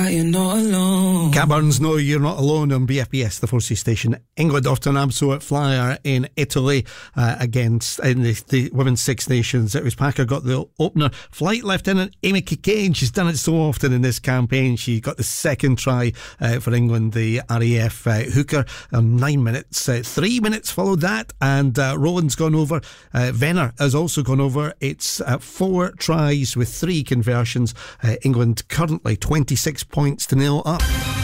You're not alone. Cat Burns, No, You're Not Alone on BFBS, the 4C station. England off to an absolute flyer in Italy against in the Women's Six Nations. It was Packer got the opener. Flight Lieutenant Amy Kikane, she's done it so often in this campaign. She got the second try for England, the RAF hooker, 9 minutes. 3 minutes followed that, and Roland's gone over. Venner has also gone over. It's 4 tries with 3 conversions. England currently 26 points to nil up.